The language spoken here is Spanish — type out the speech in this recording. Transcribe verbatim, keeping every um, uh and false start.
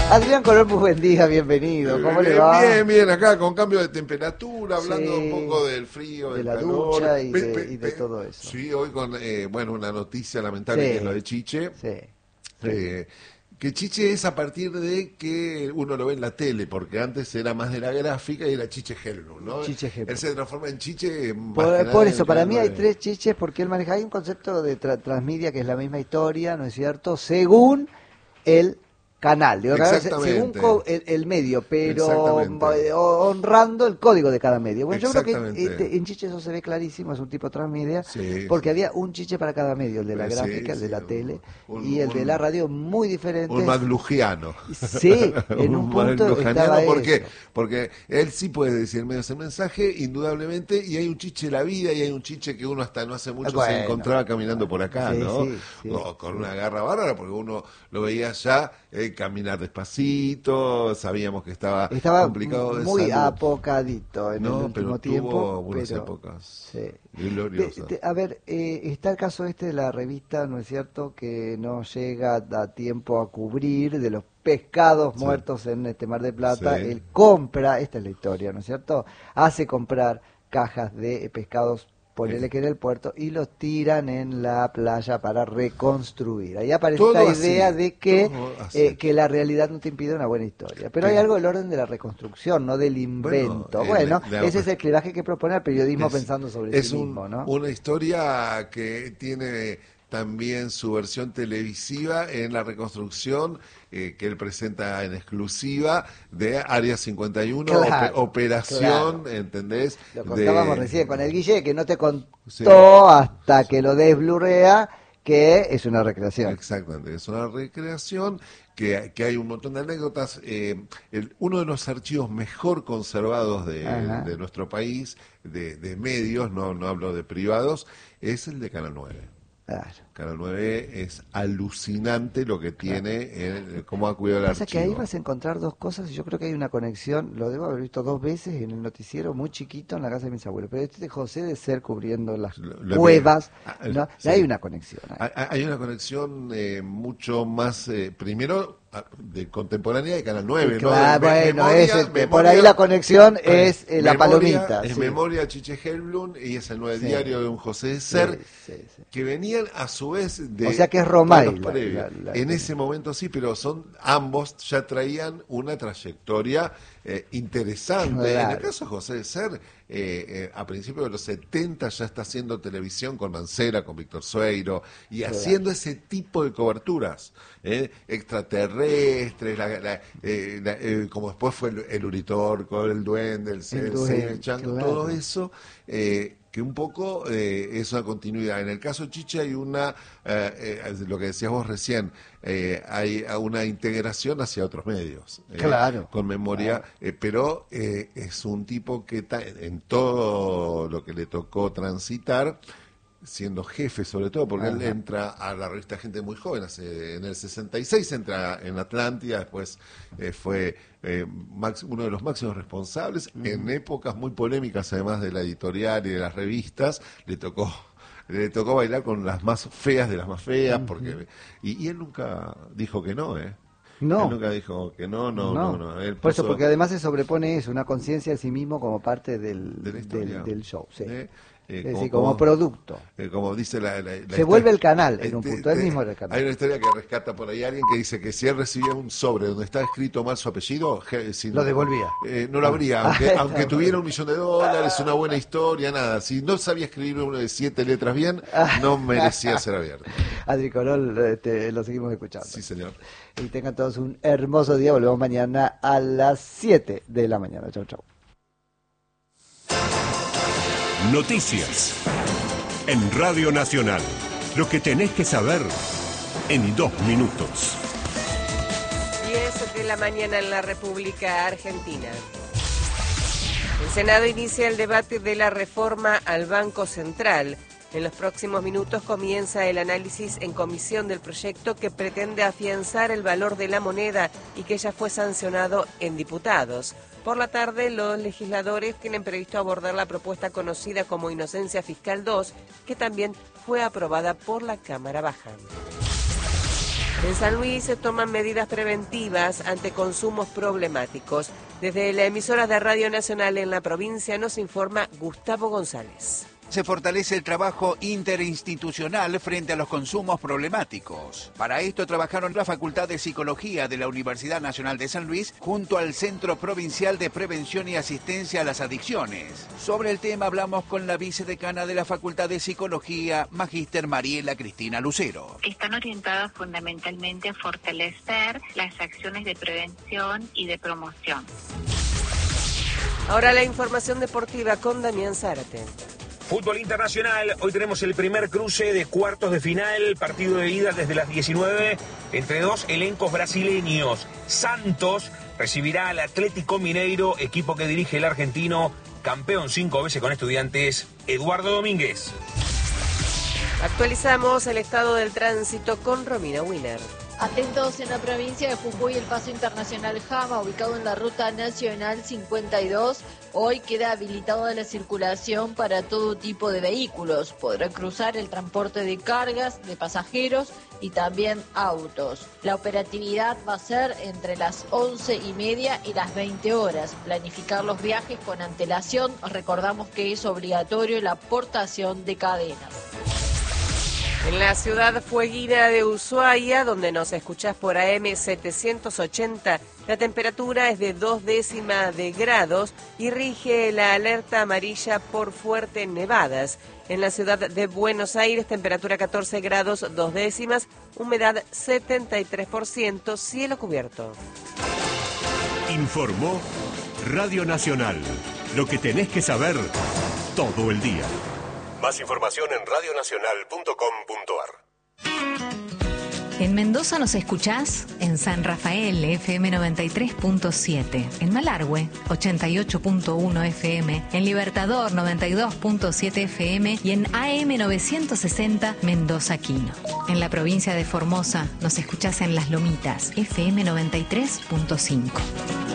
Adrián Colón, muy buen día, bienvenido. ¿Cómo bien, le va? Bien, bien, acá con cambio de temperatura, hablando Sí, un poco del frío, de del la calor. ducha y Pe- de, pe- y de pe- todo eso. Sí, hoy con, eh, bueno, una noticia lamentable Sí, que es lo de Chiche. sí, sí. Eh, que Chiche es a partir de que uno lo ve en la tele, porque antes era más de la gráfica y era Chiche Helblum, ¿no? Chiche Helblum. Él se transforma en Chiche más que Por, nada por en eso, el para Canal mí hay nueve. tres chiches porque él maneja, hay un concepto de tra- transmedia que es la misma historia, ¿no es cierto? Según el canal, digo, canal, se- según Exactamente. co- el, el medio, pero Exactamente. eh, honrando el código de cada medio. Bueno, yo creo que Exactamente. este, en Chiche eso se ve clarísimo, es un tipo transmedia, Sí, porque sí. había un chiche para cada medio, el de la Sí, gráfica, el de sí, la un- tele un- y el de un- la radio, muy diferentes. Un maglugiano. Sí, en un punto estaba ¿Por qué? eso. Porque él sí puede decir medio ese mensaje, indudablemente, y hay un chiche de la vida, y hay un chiche que uno hasta no hace mucho Bueno. se encontraba caminando por acá, Sí, ¿no? sí, sí, O con sí. una garra bárbara, porque uno lo veía ya eh, caminar despacito, sabíamos que estaba, Estaba complicado de muy salud. apocadito en No, el último pero tiempo. tuvo buenas pero, épocas. sí. Gloriosas. De- de- a ver, eh, está el caso este de la revista, ¿no es cierto?, que no llega a tiempo a cubrir de los pescados Sí. muertos en este Mar de Plata. Sí. Él compra, esta es la historia, ¿no es cierto?, hace comprar cajas de pescados, ponele Sí. que en el puerto, y los tiran en la playa para reconstruir. Ahí aparece Todo esta así, idea de que, todo así. eh, que la realidad no te impide una buena historia. Pero Sí. hay algo del orden de la reconstrucción, no del invento. eh, Bueno, la- la- ese es el clivaje que propone el periodismo Es- pensando sobre es sí un- mismo, ¿no? una historia que tiene también su versión televisiva en la reconstrucción eh, que él presenta en exclusiva de Área cincuenta y uno, Claro, ope- operación, claro. ¿entendés? Lo contábamos De- recién con el Guille, que no te contó Sí. hasta que lo desblurrea que es una recreación. Exactamente, es una recreación que, que hay un montón de anécdotas. Eh, el- uno de los archivos mejor conservados de, Ajá. de nuestro país, de, de medios, no, no hablo de privados, es el de Canal nueve. Claro. Canal nueve es alucinante lo que tiene, eh, cómo ha cuidado el Pasa que ahí archivo. vas a encontrar dos cosas y yo creo que hay una conexión, lo debo haber visto dos veces en el noticiero muy chiquito en la casa de mis abuelos, pero este de José de Ser cubriendo las Lo- lo- cuevas, ah, ¿no? sí. Hay una conexión ahí. Hay, hay una conexión eh, mucho más, eh, primero, ah, de contemporánea de Canal nueve, ¿no? Claro, De me- bueno, memoria- es el- memoria- por ahí la conexión es eh, la memoria- palomita. Es sí. memoria de Chiche Helblum y es el nueve Sí. diario de un José de Ser, Sí, sí, sí. que venían a su vez de... O sea que es Romay palos la- previos. la- la- en ese momento sí, pero son ambos ya traían una trayectoria eh, interesante. En el Claro. caso de José de Ser, eh, eh, a principios de los setenta ya está haciendo televisión con Mancera, con Víctor Sueiro, y Claro. haciendo ese tipo de coberturas, eh, extraterrestres, la- la- eh, la- eh, como después fue el, el Uritorco, el Duende, el, El el Duende, el Chango, claro. todo eso, eh, que un poco eh, es una continuidad. En el caso de Chiche hay una, eh, eh, lo que decías vos recién, eh, hay una integración hacia otros medios, eh, Claro, con memoria, eh, pero eh, es un tipo que ta- en todo lo que le tocó transitar, siendo jefe sobre todo, porque él Ajá. entra a la revista Gente Muy Joven, hace, en el sesenta y seis entra en Atlántida, después eh, fue eh, max- uno de los máximos responsables, en épocas muy polémicas además de la editorial y de las revistas, le tocó le tocó bailar con las más feas de las más feas, porque y, y él nunca dijo que no, ¿eh? No. Él nunca dijo que no, no, no, no. Él Por eso, puso- porque además se sobrepone eso, una conciencia de sí mismo como parte del, de la historia. del, del show. Sí. Eh, eh, Es decir, como producto. eh, como dice la, la- la Se historia- vuelve el canal en un Este, punto, él te- mismo era el canal. Hay una historia que rescata por ahí alguien que dice que si él recibía un sobre donde está escrito mal su apellido, je- si Lo no- devolvía. eh, no lo habría, Ah, aunque, está aunque bueno. tuviera un millón de dólares, una buena historia, nada. Si no sabía escribir uno de siete letras bien, Ah. no merecía ser abierto. Adri Corol, este, lo seguimos escuchando. Sí, señor. Y tengan todos un hermoso día. Volvemos mañana a las siete de la mañana. Chau, chau. Noticias en Radio Nacional. Lo que tenés que saber en dos minutos. diez de la mañana en la República Argentina. El Senado inicia el debate de la reforma al Banco Central. En los próximos minutos comienza el análisis en comisión del proyecto que pretende afianzar el valor de la moneda y que ya fue sancionado en diputados. Por la tarde, los legisladores tienen previsto abordar la propuesta conocida como Inocencia Fiscal dos, que también fue aprobada por la Cámara Baja. En San Luis se toman medidas preventivas ante consumos problemáticos. Desde la emisora de Radio Nacional en la provincia nos informa Gustavo González. Se fortalece el trabajo interinstitucional frente a los consumos problemáticos. Para esto trabajaron la Facultad de Psicología de la Universidad Nacional de San Luis junto al Centro Provincial de Prevención y Asistencia a las Adicciones. Sobre el tema hablamos con la vicedecana de la Facultad de Psicología, Magíster Mariela Cristina Lucero. Están orientadas fundamentalmente a fortalecer las acciones de prevención y de promoción. Ahora la información deportiva con Damián Zárate. Fútbol internacional, hoy tenemos el primer cruce de cuartos de final, partido de ida desde las diecinueve, entre dos elencos brasileños. Santos recibirá al Atlético Mineiro, equipo que dirige el argentino, campeón cinco veces con Estudiantes, Eduardo Domínguez. Actualizamos el estado del tránsito con Romina Wiener. Atentos en la provincia de Jujuy, el paso internacional Jama, ubicado en la ruta nacional cincuenta y dos, hoy queda habilitada la circulación para todo tipo de vehículos. Podrá cruzar el transporte de cargas, de pasajeros y también autos. La operatividad va a ser entre las once y media y las veinte horas. Planificar los viajes con antelación. Recordamos que es obligatorio la portación de cadenas. En la ciudad fueguina de Ushuaia, donde nos escuchás por A M setecientos ochenta, la temperatura es de dos décimas de grados y rige la alerta amarilla por fuertes nevadas. En la ciudad de Buenos Aires, temperatura catorce grados, dos décimas, humedad setenta y tres por ciento, cielo cubierto. Informó Radio Nacional. Lo que tenés que saber todo el día. Más información en radio nacional punto com punto ar. En Mendoza nos escuchás en San Rafael, F M noventa y tres punto siete, en Malargüe, ochenta y ocho punto uno F M, en Libertador, noventa y dos punto siete F M y en A M novecientos sesenta Mendoza Quino. En la provincia de Formosa nos escuchás en Las Lomitas, F M noventa y tres punto cinco.